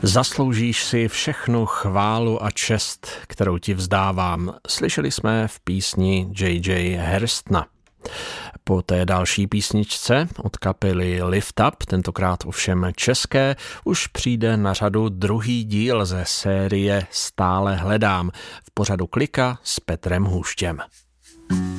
Zasloužíš si všechnu chválu a čest, kterou ti vzdávám. Slyšeli jsme v písni J.J. Hairstona. Po té další písničce od kapely Lift Up, tentokrát ovšem české, už přijde na řadu druhý díl ze série Stále hledám v pořadu Klika s Petrem Hůštěm.